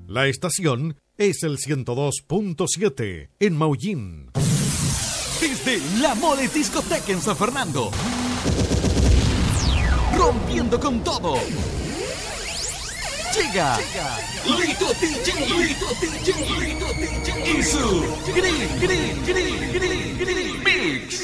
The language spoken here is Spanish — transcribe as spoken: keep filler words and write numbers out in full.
La estación es el ciento dos punto siete en Maullín. Desde la Mole Discoteca en San Fernando. Rompiendo con todo. Llega, Llega. Lito D J, Lito D J, Lito D J y su Grill, Grill, Grill, Grill.